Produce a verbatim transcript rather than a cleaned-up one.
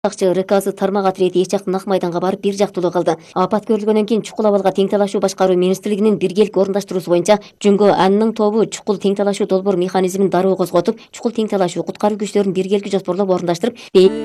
Акчы РКсы тармак отрети эч жактын ак майданга барып бир жактуулуу кылды. Апат көрүлгөндөн кийин чукул абалга тең талашуу башкаруу министрлигинин биргелик орундаштыруусу боюнча Жөнгө анын тобу чукул тең талашуу долбоор механизмин дароо козготуп, чукул тең талашуу куткаруу күчтөрүн биргеликти жоспорлоп орундаштырып